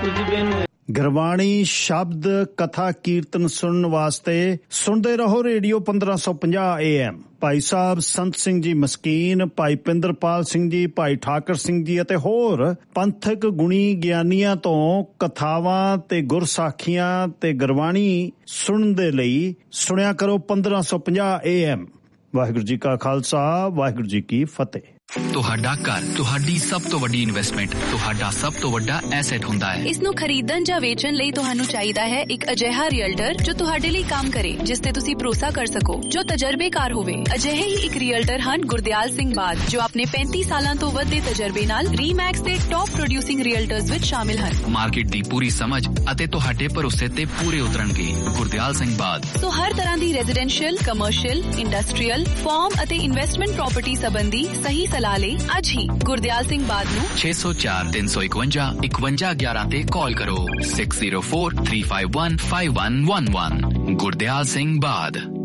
ਗੁਰਬਾਣੀ ਸ਼ਬਦ ਕਥਾ ਕੀਰਤਨ ਸੁਣਨ ਵਾਸਤੇ ਸੁਣਦੇ ਰਹੋ ਰੇਡੀਓ 1550 AM। ਭਾਈ ਸਾਹਿਬ ਸੰਤ ਸਿੰਘ ਜੀ ਮਸਕੀਨ, ਭਾਈ ਪਿੰਦਰਪਾਲ ਸਿੰਘ ਜੀ, ਭਾਈ ਠਾਕਰ ਸਿੰਘ ਜੀ ਅਤੇ ਹੋਰ ਪੰਥਕ ਗੁਣੀ ਗਿਆਨੀਆਂ ਤੋਂ ਕਥਾਵਾਂ ਤੇ ਗੁਰਸਾਖੀਆਂ ਤੇ ਗੁਰਬਾਣੀ ਸੁਣਨ ਦੇ ਲਈ ਸੁਣਿਆ ਕਰੋ 1550 AM। ਵਾਹਿਗੁਰੂ ਜੀ ਕਾ ਖਾਲਸਾ, ਵਾਹਿਗੁਰੂ ਜੀ ਕੀ ਫਤਿਹ। ਤੁਹਾਡਾ ਘਰ ਤੁਹਾਡੀ ਸਭ ਤੋਂ ਵੱਡੀ ਇਨਵੈਸਟਮੈਂਟ, ਤੁਹਾਡਾ ਸਭ ਤੋਂ ਵੱਡਾ ਐਸੈਟ ਹੁੰਦਾ ਹੈ। ਇਸ ਨੂੰ ਖਰੀਦਣ ਜਾਂ ਵੇਚਣ ਲਈ ਤੁਹਾਨੂੰ ਚਾਹੀਦਾ ਹੈ ਇੱਕ ਅਜਿਹਾ ਰੀਅਲਟਰ ਜੋ ਤੁਹਾਡੇ ਲਈ ਕੰਮ ਕਰੇ, ਜਿਸ ਤੇ ਤੁਸੀਂ ਭਰੋਸਾ ਕਰ ਸਕੋ, ਜੋ ਤਜਰਬੇਕਾਰ ਹੋਵੇ। ਅਜਿਹੇ ਹੀ ਇੱਕ ਰੀਅਲਟਰ ਹਨ ਗੁਰਦਿਆਲ ਸਿੰਘ ਬਾਦ, ਜੋ ਆਪਣੇ 35 ਸਾਲਾਂ ਤੋਂ ਵੱਧ ਦੇ ਤਜਰਬੇ ਨਾਲ ਰੀਮੈਕਸ ਦੇ ਟੌਪ ਪ੍ਰੋਡਿਊਸਿੰਗ ਰੀਅਲਟਰਸ ਵਿੱਚ ਸ਼ਾਮਿਲ ਹਨ। ਮਾਰਕੀਟ ਦੀ ਪੂਰੀ ਸਮਝ ਅਤੇ ਤੁਹਾਡੇ ਭਰੋਸੇ ਤੇ ਪੂਰੇ ਉਤਰਨਗੇ ਗੁਰਦਿਆਲ ਸਿੰਘ ਬਾਦ। ਸੋ ਹਰ ਤਰ੍ਹਾਂ ਦੀ ਰੈਜ਼ੀਡੈਂਸ਼ੀਅਲ, ਕਮਰਸ਼ੀਅਲ, ਇੰਡਸਟਰੀਅਲ, ਫਾਰਮ ਅਤੇ ਇਨਵੈਸਟਮੈਂਟ ਪ੍ਰਾਪਰਟੀ ਸੰਬੰਧੀ ਸਹੀ ਸਲਾਹ ਲਈ ਅੱਜ ਹੀ ਗੁਰਦਿਆਲ ਸਿੰਘ ਬਾਦ ਨੂੰ 604 351 5111 ਤੇ ਕਾਲ ਕਰੋ। 6043515111 ਗੁਰਦਿਆਲ ਸਿੰਘ ਬਾਦ।